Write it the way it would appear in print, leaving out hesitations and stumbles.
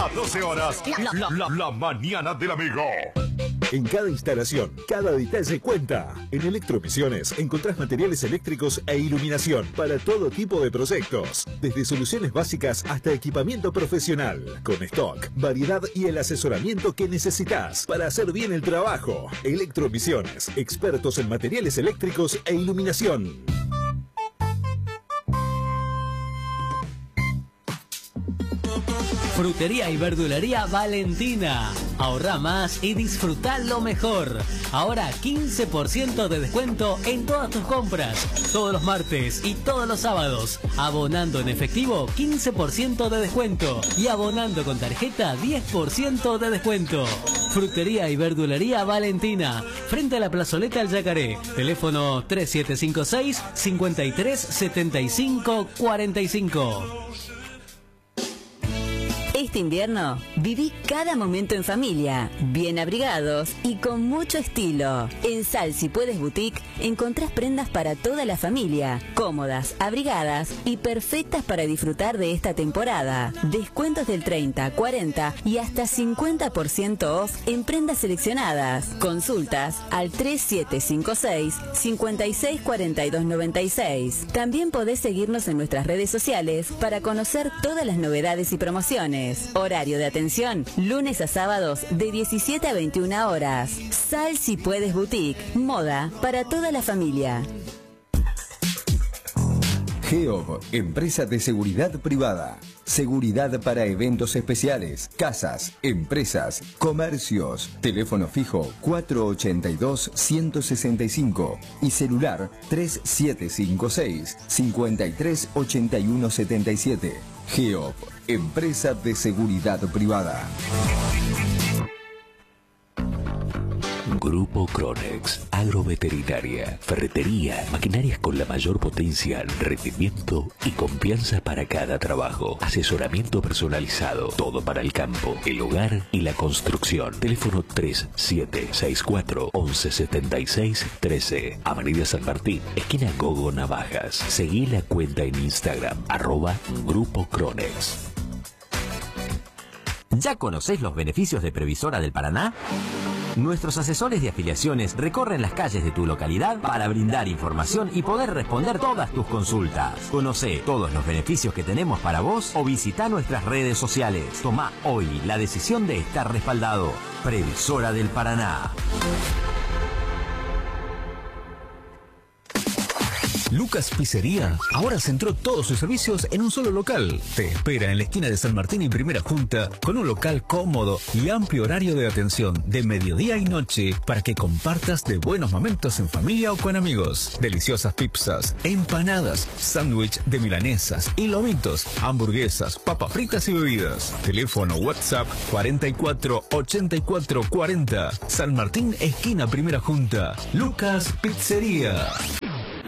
las 12 horas. La mañana del amigo. En cada instalación, cada detalle cuenta. En Electromisiones encontrás materiales eléctricos e iluminación para todo tipo de proyectos. Desde soluciones básicas hasta equipamiento profesional. Con stock, variedad y el asesoramiento que necesitas para hacer bien el trabajo. Electromisiones, expertos en materiales eléctricos e iluminación. Frutería y verdulería Valentina. Ahorra más y disfruta lo mejor. Ahora 15% de descuento en todas tus compras. Todos los martes y todos los sábados. Abonando en efectivo 15% de descuento. Y abonando con tarjeta 10% de descuento. Frutería y verdulería Valentina. Frente a la plazoleta El Yacaré. Teléfono 3756 537545. Este invierno, viví cada momento en familia, bien abrigados y con mucho estilo. En Sal Si Puedes Boutique encontrás prendas para toda la familia, cómodas, abrigadas y perfectas para disfrutar de esta temporada. Descuentos del 30, 40 y hasta 50% off en prendas seleccionadas. Consultas al 3756 564296. También podés seguirnos en nuestras redes sociales para conocer todas las novedades y promociones. Horario de atención, lunes a sábados de 17 a 21 horas. Sal Si Puedes Boutique, moda para toda la familia. GEOB, empresa de seguridad privada. Seguridad para eventos especiales, casas, empresas, comercios. Teléfono fijo 482-165 y celular 3756-538177. GEOB, empresa de seguridad privada. Grupo Cronex, agroveterinaria, ferretería, maquinarias con la mayor potencia, rendimiento y confianza para cada trabajo. Asesoramiento personalizado, todo para el campo, el hogar y la construcción. Teléfono 3764 1176 13. Avenida San Martín, esquina Gogo Navajas. Seguí la cuenta en Instagram, @Grupo Cronex. ¿Ya conocés los beneficios de Previsora del Paraná? Nuestros asesores de afiliaciones recorren las calles de tu localidad para brindar información y poder responder todas tus consultas. Conocé todos los beneficios que tenemos para vos o visita nuestras redes sociales. Tomá hoy la decisión de estar respaldado. Previsora del Paraná. Lucas Pizzería ahora centró todos sus servicios en un solo local. Te espera en la esquina de San Martín y Primera Junta con un local cómodo y amplio horario de atención de mediodía y noche para que compartas de buenos momentos en familia o con amigos. Deliciosas pizzas, empanadas, sándwich de milanesas y lomitos, hamburguesas, papas fritas y bebidas. Teléfono WhatsApp 44 84 40. San Martín, esquina Primera Junta. Lucas Pizzería.